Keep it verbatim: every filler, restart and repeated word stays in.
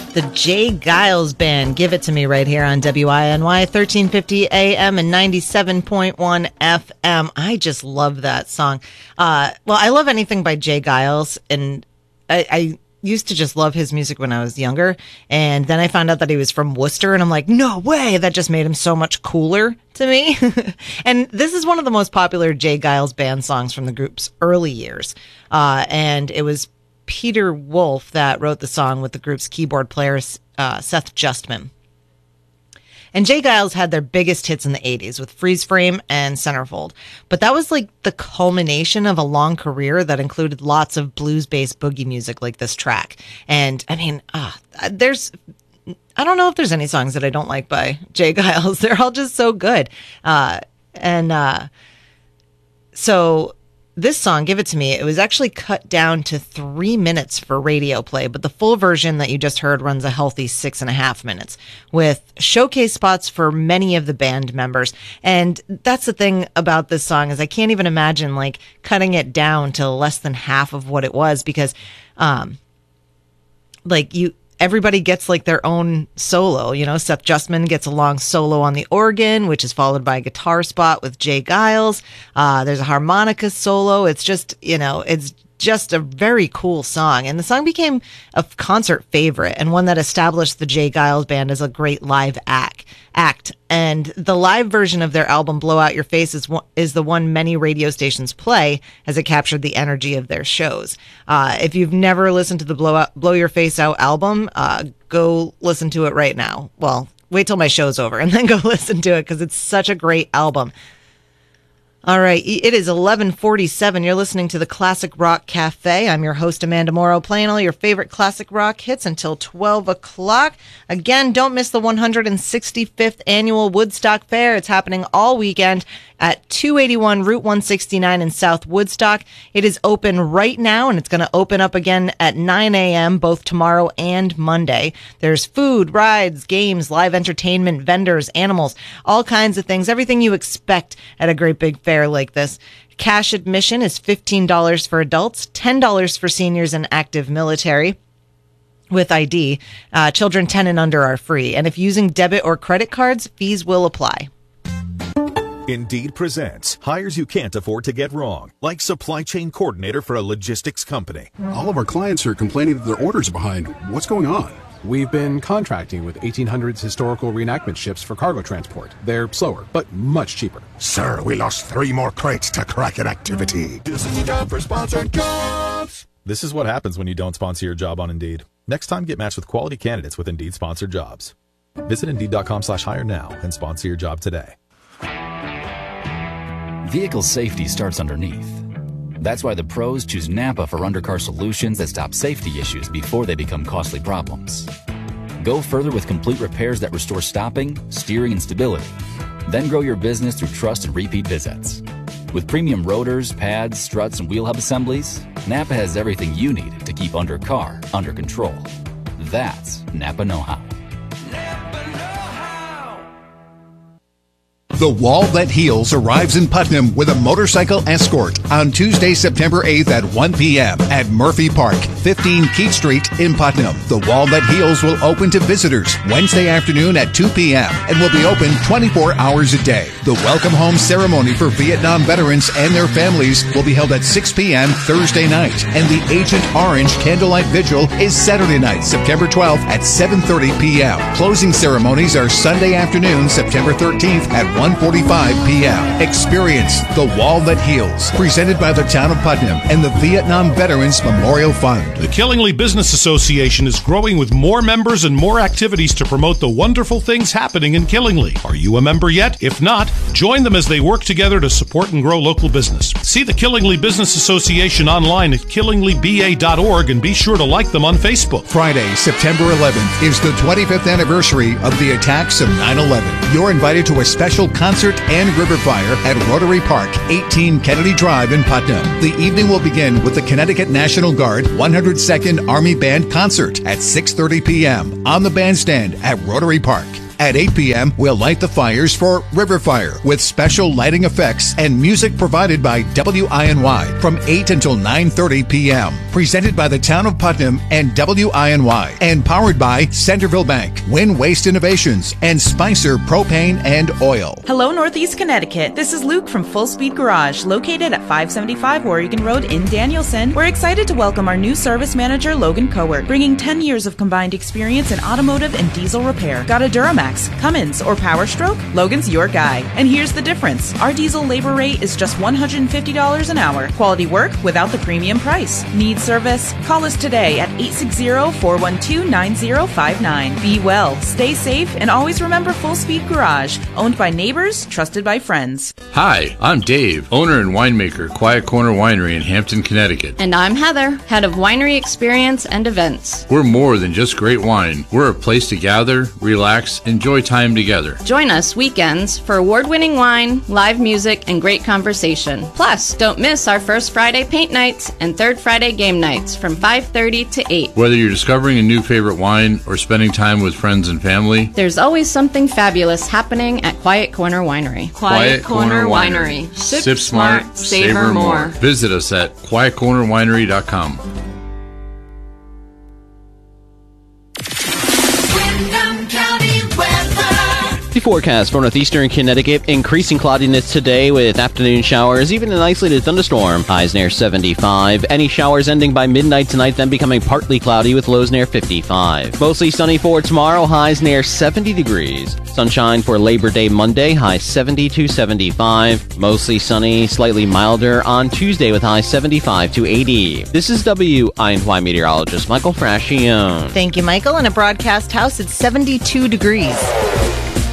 The Jay Giles Band, Give It To Me, right here on W I N Y, thirteen fifty A M and ninety-seven point one F M. I just love that song. Uh, well, I love anything by Jay Giles, and I, I used to just love his music when I was younger, and then I found out that he was from Worcester, and I'm like, no way! That just made him so much cooler to me. And this is one of the most popular Jay Giles Band songs from the group's early years, uh, and it was Peter Wolf that wrote the song with the group's keyboard player, uh, Seth Justman. And Jay Giles had their biggest hits in the eighties with Freeze Frame and Centerfold. But that was like the culmination of a long career that included lots of blues-based boogie music like this track. And, I mean, uh, there's... I don't know if there's any songs that I don't like by Jay Giles. They're all just so good. Uh, and uh, so... This song, Give It To Me, it was actually cut down to three minutes for radio play, but the full version that you just heard runs a healthy six and a half minutes with showcase spots for many of the band members. And that's the thing about this song is I can't even imagine like cutting it down to less than half of what it was because, um, like you, everybody gets like their own solo, you know, Seth Justman gets a long solo on the organ, which is followed by a guitar spot with Jay Giles. Uh, there's a harmonica solo. It's just, you know, it's just a very cool song. And the song became a concert favorite and one that established the Jay Giles Band as a great live act. act. And the live version of their album, Blow Out Your Face, is, one, is the one many radio stations play as it captured the energy of their shows. Uh, if you've never listened to the Blow Out, Blow Your Face Out album, uh, go listen to it right now. Well, wait till my show's over and then go listen to it because it's such a great album. All right, it is eleven forty-seven. You're listening to the Classic Rock Cafe. I'm your host, Amanda Morrow, playing all your favorite classic rock hits until twelve o'clock. Again, don't miss the one hundred sixty-fifth Annual Woodstock Fair. It's happening all weekend at two eighty-one Route one sixty-nine in South Woodstock. It is open right now, and it's going to open up again at nine a.m. both tomorrow and Monday. There's food, rides, games, live entertainment, vendors, animals, all kinds of things, everything you expect at a great big fair like this. Cash admission is fifteen dollars for adults, ten dollars for seniors and active military with I D. Uh, children ten and under are free. And if using debit or credit cards, fees will apply. Indeed presents hires you can't afford to get wrong, like supply chain coordinator for a logistics company. All of our clients are complaining that their orders are behind. What's going on? We've been contracting with eighteen hundreds historical reenactment ships for cargo transport. They're slower, but much cheaper. Sir, we lost three more crates to Kraken activity. This is time for sponsored jobs. This is what happens when you don't sponsor your job on Indeed. Next time, get matched with quality candidates with Indeed sponsored jobs. Visit Indeed.com slash hire now and sponsor your job today. Vehicle safety starts underneath. That's why the pros choose Napa for undercar solutions that stop safety issues before they become costly problems. Go further with complete repairs that restore stopping, steering, and stability. Then grow your business through trust and repeat visits. With premium rotors, pads, struts, and wheel hub assemblies, Napa has everything you need to keep undercar under control. That's Napa know-how. The Wall That Heals arrives in Putnam with a motorcycle escort on Tuesday, September eighth at one p.m. at Murphy Park, fifteen Keith Street in Putnam. The Wall That Heals will open to visitors Wednesday afternoon at two p.m. and will be open twenty-four hours a day. The welcome home ceremony for Vietnam veterans and their families will be held at six p.m. Thursday night, and the Agent Orange Candlelight Vigil is Saturday night, September twelfth at seven thirty p.m. Closing ceremonies are Sunday afternoon, September thirteenth at one forty-five p.m. Experience The Wall That Heals, presented by the Town of Putnam and the Vietnam Veterans Memorial Fund. The Killingly Business Association is growing with more members and more activities to promote the wonderful things happening in Killingly. Are you a member yet? If not, join them as they work together to support and grow local business. See the Killingly Business Association online at killingly b a dot org and be sure to like them on Facebook. Friday, September eleventh is the twenty-fifth anniversary of the attacks of nine eleven. You're invited to a special concert and river fire at Rotary Park, eighteen Kennedy Drive in Putnam. The evening will begin with the Connecticut National Guard one hundred second Army Band concert at six thirty p.m. on the bandstand at Rotary Park. At eight p.m., we'll light the fires for River Fire with special lighting effects and music provided by W I N Y from eight until nine thirty p.m. Presented by the Town of Putnam and W I N Y and powered by Centerville Bank, Win Waste Innovations, and Spicer Propane and Oil. Hello, Northeast Connecticut. This is Luke from Full Speed Garage, located at five seventy-five Oregon Road in Danielson. We're excited to welcome our new service manager, Logan Cowart, bringing ten years of combined experience in automotive and diesel repair. Got a Duramax, Cummins, or Power Stroke? Logan's your guy. And here's the difference. Our diesel labor rate is just one hundred fifty dollars an hour. Quality work without the premium price. Need service? Call us today at eight six zero, four one two, nine zero five nine. Be well, stay safe, and always remember Full Speed Garage, owned by neighbors, trusted by friends. Hi, I'm Dave, owner and winemaker, Quiet Corner Winery in Hampton, Connecticut. And I'm Heather, head of winery experience and events. We're more than just great wine. We're a place to gather, relax, enjoy time together. Join us weekends for award-winning wine, live music, and great conversation. Plus, don't miss our first Friday paint nights and third Friday game nights from five thirty to eight. Whether you're discovering a new favorite wine or spending time with friends and family, there's always something fabulous happening at Quiet Corner Winery. Quiet, Quiet Corner, Corner Winery. Winery. Sip, Sip smart, smart, savor more. more. Visit us at quiet corner winery dot com. The forecast for northeastern Connecticut, increasing cloudiness today with afternoon showers, even an isolated thunderstorm. Highs near seventy-five. Any showers ending by midnight tonight, then becoming partly cloudy with lows near fifty-five. Mostly sunny for tomorrow, highs near seventy degrees. Sunshine for Labor Day Monday, highs seventy to seventy-five. Mostly sunny, slightly milder on Tuesday with highs seventy-five to eighty. This is W I N Y meteorologist Michael Frascione. Thank you, Michael. In a broadcast house, it's seventy-two degrees.